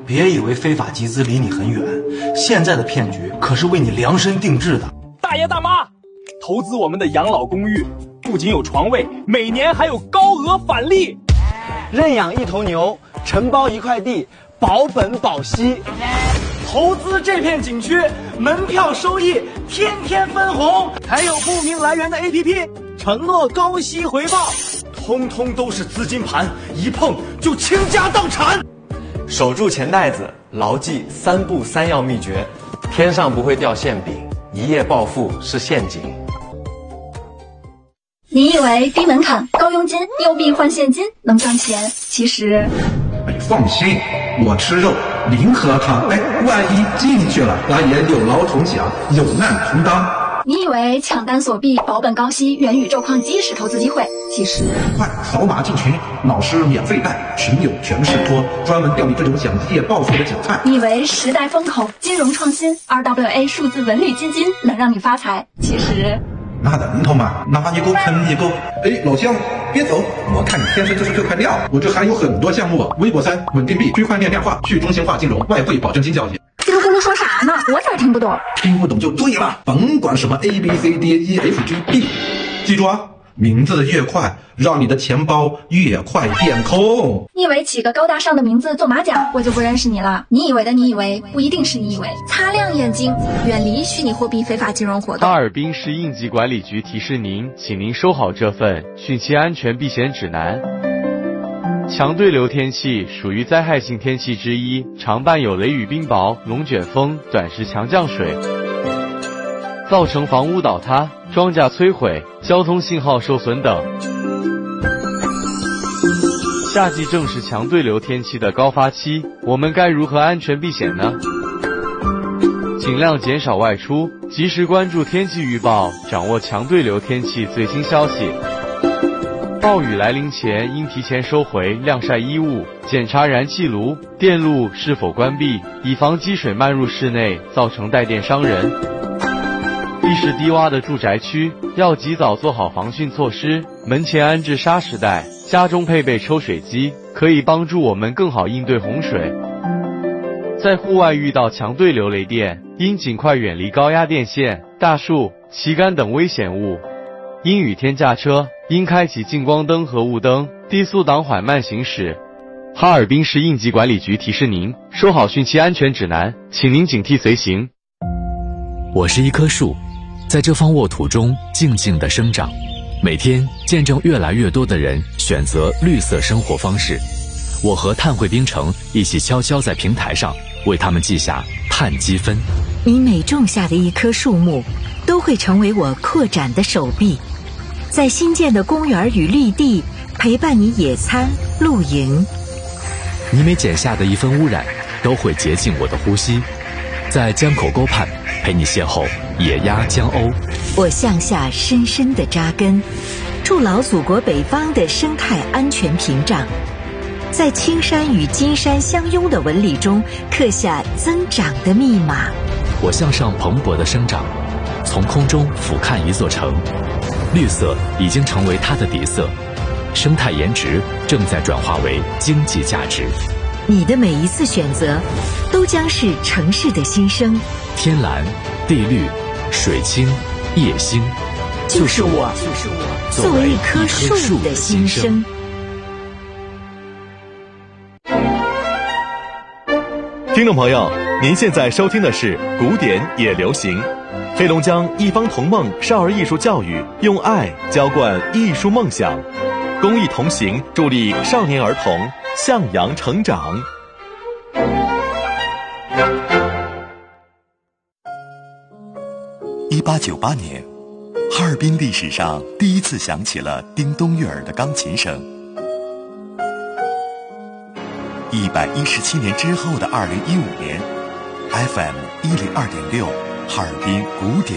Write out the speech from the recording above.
别以为非法集资离你很远，现在的骗局可是为你量身定制的。 大爷大妈，投资我们的养老公寓，不仅有床位，每年还有高额返利。 认养一头牛，承包一块地，保本保息。 投资这片景区，门票收益天天分红， 还有不明来源的 APP， 承诺高息回报， 通通都是资金盘，一碰就倾家荡产。 守住钱袋子，牢记3不3要秘诀：天上不会掉馅饼，一夜暴富是陷阱。 你以为低门槛、高佣金、优币换现金能赚钱？其实， 放心，我吃肉，零喝汤。万一进去了，咱也有劳同享，有难同当。 你以为抢单锁币、保本高息、元宇宙矿机是投资机会？其实， 快扫码进群，老师免费带，群友全是托，专门钓你这种想一夜暴富的韭菜。 你以为时代风口、金融创新、RWA 数字文旅基金能让你发财？其实。 那人头嘛，拿一个坑一个。老乡，别走，我看你天生就是这块料。我这还有很多项目，微博3、稳定币、区块链量化、去中心化金融、外汇保证金交易。 叽里咕噜说啥呢？我咋听不懂？ 听不懂就对了，甭管什么 ABCDEFGB， 记住啊，名字越快，让你的钱包越快变空。 你以为起个高大上的名字做马甲，我就不认识你了？你以为的你以为，不一定是你以为。擦亮眼睛，远离虚拟货币非法金融活动。 哈尔滨市应急管理局提示您，请您收好这份汛期安全避险指南。强对流天气属于灾害性天气之一，常伴有雷雨冰雹、龙卷风、短时强降水，造成房屋倒塌、庄稼摧毁、交通信号受损等。夏季正是强对流天气的高发期，我们该如何安全避险呢？尽量减少外出，及时关注天气预报，掌握强对流天气最新消息。暴雨来临前，应提前收回晾晒衣物，检查燃气炉、电路是否关闭，以防积水漫入室内，造成带电伤人。地势低洼的住宅区要及早做好防汛措施，门前安置沙石带，家中配备抽水机，可以帮助我们更好应对洪水。在户外遇到强对流雷电，应尽快远离高压电线、大树、旗杆等危险物。阴雨天驾车，应开启近光灯和雾灯，低速挡缓慢行驶。哈尔滨市应急管理局提示您，收好汛期安全指南，请您警惕随行。 我是一棵树，在这方沃土中静静地生长，每天见证越来越多的人选择绿色生活方式。我和碳汇冰城一起悄悄在平台上为他们记下碳积分。 你每种下的一棵树木，都会成为我扩展的手臂，在新建的公园与绿地陪伴你野餐、露营。 你每减下的一分污染，都会洁净我的呼吸，在江口沟畔陪你邂逅野鸭江鸥。 我向下深深地扎根，筑牢祖国北方的生态安全屏障，在青山与金山相拥的纹理中刻下增长的密码。 我向上蓬勃的生长，从空中俯瞰一座城，绿色已经成为它的底色，生态颜值正在转化为经济价值。 你的每一次选择，都将是城市的新生。 天蓝、地绿、水清、夜星， 就是我作为一棵树的新生。 听众朋友，您现在收听的是古典也流行，黑龙江一方童梦少儿艺术教育，用爱浇灌艺术梦想，公益同行，助力少年儿童向阳成长。 1898年，哈尔滨历史上第一次响起了叮咚悦耳的钢琴声。117年之后的2015年，FM102.6，哈尔滨古典